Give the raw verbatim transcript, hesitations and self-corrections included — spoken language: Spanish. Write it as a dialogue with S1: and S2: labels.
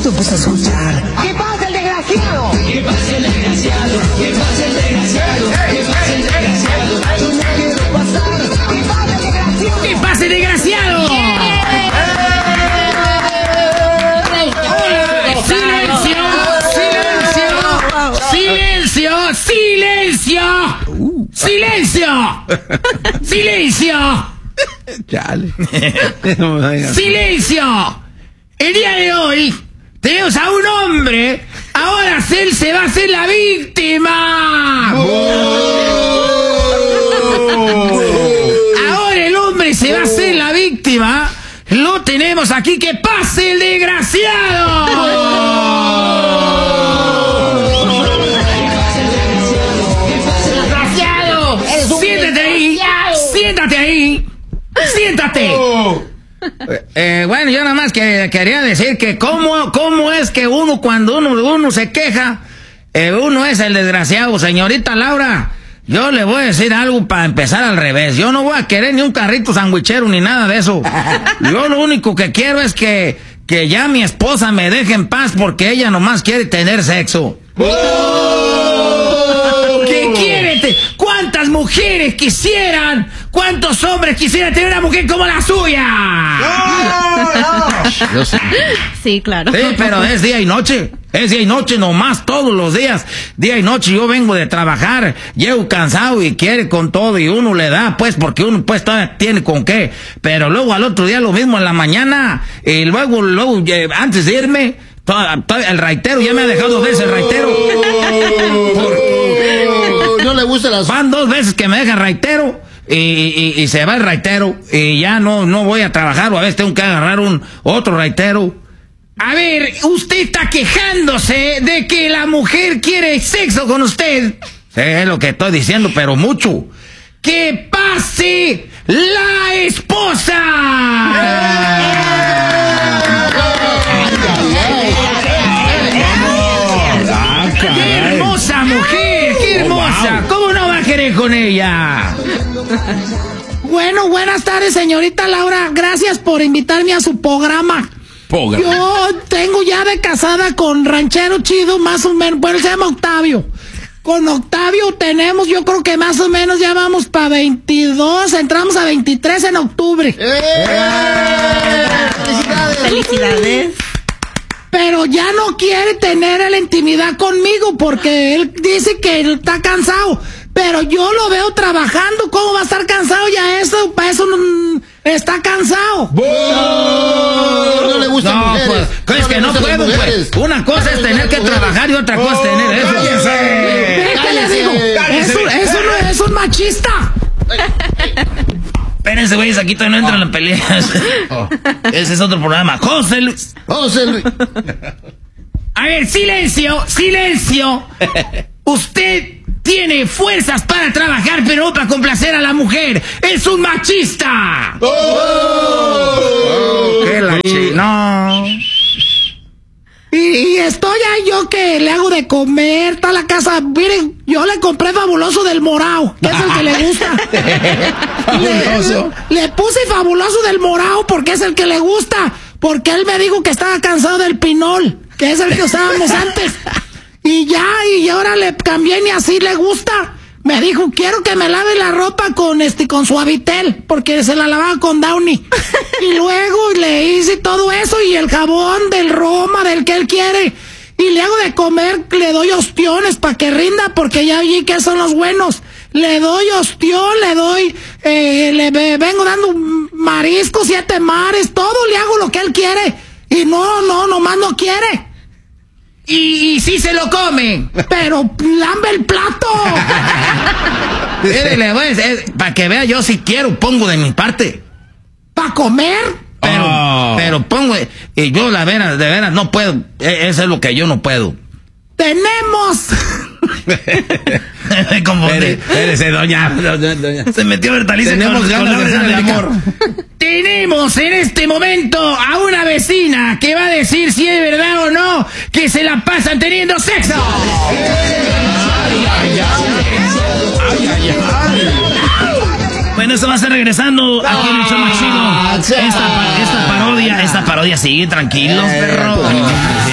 S1: tú empiezas a escuchar.
S2: ¿Qué pasa el desgraciado?
S1: ¿Qué pasa el desgraciado? ¿Qué pasa el desgraciado? ¿Qué pasa el desgraciado? Yo no quiero pasar.
S2: ¿Qué pasa el desgraciado?
S3: ¿Qué pasa, desgraciado? ¡Silencio! ¡Silencio! ¡Silencio! ¡Silencio! ¡Silencio!
S4: Chale.
S3: ¡Silencio! El día de hoy tenemos a un hombre. Ahora él se va a hacer la víctima. Ahora el hombre se va a hacer la víctima. Lo tenemos aquí. ¡Que pase el desgraciado! ¡Desgraciado! ¡Siéntate ahí! ¡Siéntate ahí! ¡Siéntate! Eh, bueno, yo nada más que quería decir que cómo, cómo es que uno cuando uno, uno se queja, eh, uno es el desgraciado. Señorita Laura, yo le voy a decir algo para empezar al revés. Yo no voy a querer ni un carrito sandwichero ni nada de eso. Yo lo único que quiero es que, que ya mi esposa me deje en paz porque ella nomás quiere tener sexo. ¿Qué quiere? Te- ¿Cuántas mujeres quisieran? ¿Cuántos hombres quisieran tener una mujer como la suya? Yo sé.
S5: Sí, claro.
S3: Sí, pero es día y noche. Es día y noche nomás, todos los días. Día y noche. Yo vengo de trabajar, llego cansado y quiere con todo. Y uno le da, pues, porque uno pues todavía tiene con qué. Pero luego al otro día lo mismo en la mañana. Y luego, luego eh, antes de irme, to- to- el raitero ya me ha dejado dos veces el raitero.
S4: No le gusta las...
S3: Van dos veces que me deja el raitero. Y, y, y se va el raitero. Y ya no, no voy a trabajar. O a veces tengo que agarrar un otro raitero. A ver, usted está quejándose de que la mujer quiere sexo con usted. Sí, es lo que estoy diciendo, pero mucho. ¡Que pase la esposa! ¡Qué hermosa mujer! ¡Qué hermosa! ¿Cómo no va a querer con ella?
S6: Bueno, buenas tardes, señorita Laura. Gracias por invitarme a su programa. Yo tengo ya de casada con ranchero chido, más o menos. Bueno, se llama Octavio. Con Octavio tenemos, yo creo que más o menos ya vamos para veintidós. Entramos a veintitrés en octubre.
S4: ¡Felicidades!
S5: Felicidades.
S6: Pero ya no quiere tener la intimidad conmigo porque él dice que él está cansado. Pero yo lo veo trabajando. ¿Cómo va a estar cansado ya eso? Para eso no, está cansado.
S4: No le gustan
S3: No,
S4: mujeres.
S3: pues, es
S4: No
S3: que
S4: le
S3: no
S4: gustan
S3: puedo,
S4: las
S3: pues.
S4: mujeres.
S3: Una cosa es tener que trabajar y otra cosa es tener eso.
S6: ¿Qué te le digo? Eso, eso no es un machista.
S3: Espérense, güeyes, aquí todavía no entran las peleas. Ese es otro programa. José Luis.
S4: José Luis.
S3: A ver, silencio, silencio. Usted tiene fuerzas para trabajar, pero no para complacer a la mujer. ¡Es un machista!
S4: ¡Oh!
S3: ¡Qué la chi- No.
S6: Y, y estoy ahí yo que le hago de comer, está la casa. Miren, yo le compré Fabuloso del Morao, que es el que le gusta.
S4: Fabuloso.
S6: Le, le puse Fabuloso del Morao porque es el que le gusta. Porque él me dijo que estaba cansado del Pinol, que es el que usábamos antes. Y ya, y ahora le cambié y así le gusta. Me dijo, quiero que me lave la ropa con este, con Suavitel, porque se la lavaba con Downy. Y luego le hice todo eso y el jabón del Roma, del que él quiere. Y le hago de comer, le doy ostiones para que rinda, porque ya vi que son los buenos. Le doy ostión, le doy, eh, le ve- vengo dando mariscos, siete mares, todo le hago lo que él quiere. Y no, no, nomás no quiere.
S3: Y, y sí se lo come.
S6: Pero lambe el plato.
S3: Para que vea, yo si quiero pongo de mi parte.
S6: ¿Para comer?
S3: Pero,
S4: Oh.
S3: pero pongo, y yo la veras, de veras no puedo. E- Eso es lo que yo no puedo.
S6: Tenemos.
S3: Como de-
S4: Espérese, doña, doña, doña.
S3: se metió Bertaliza.
S4: Tenemos
S3: con-
S4: ganas
S3: con
S4: de
S3: la
S4: hacer el
S3: América.
S4: amor.
S3: Tenemos en este momento a una vecina que va a decir si es verdad o no que se la pasan teniendo sexo. Bueno, eso va a estar regresando aquí en el show más chido. Esta, pa- esta parodia, esta parodia sigue, tranquilos, perro.